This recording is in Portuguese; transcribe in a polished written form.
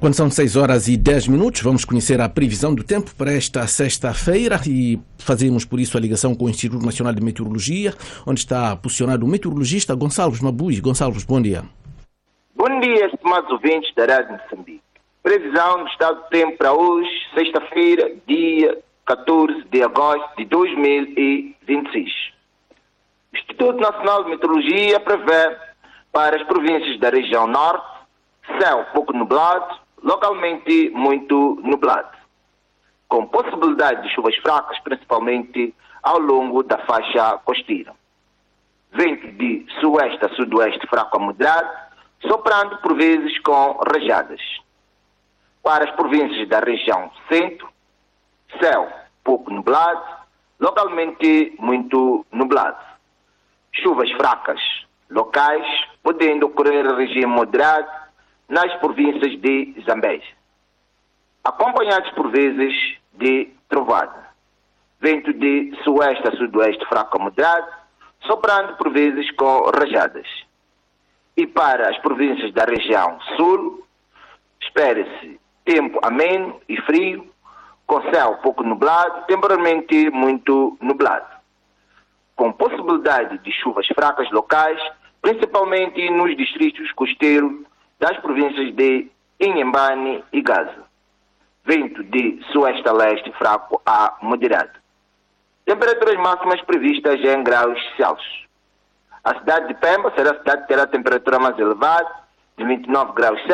Quando são 6h10, vamos conhecer a previsão do tempo para esta sexta-feira e fazemos por isso a ligação com o Instituto Nacional de Meteorologia, onde está posicionado o meteorologista Gonçalves Mabui. Gonçalves, bom dia. Bom dia, estimados ouvintes da Rádio Moçambique. Previsão do estado do tempo para hoje, sexta-feira, dia 14 de agosto de 2026. O Instituto Nacional de Meteorologia prevê para as províncias da região norte, céu pouco nublado, localmente muito nublado, com possibilidade de chuvas fracas, principalmente ao longo da faixa costeira. Vento de sueste a sudoeste fraco a moderado, soprando por vezes com rajadas. Para as províncias da região centro, céu pouco nublado, localmente muito nublado. Chuvas fracas locais, podendo ocorrer em regime moderado nas províncias de Zambésia, acompanhados por vezes de trovada. Vento de sueste a sudoeste fraco a moderado, soprando por vezes com rajadas. E para as províncias da região sul, espera-se tempo ameno e frio, com céu pouco nublado, temporariamente muito nublado, com possibilidade de chuvas fracas locais, principalmente nos distritos costeiros das províncias de Inhambane e Gaza. Vento de sueste a leste fraco a moderado. Temperaturas máximas previstas em graus Celsius. A cidade de Pemba será a cidade que terá a temperatura mais elevada, de 29 graus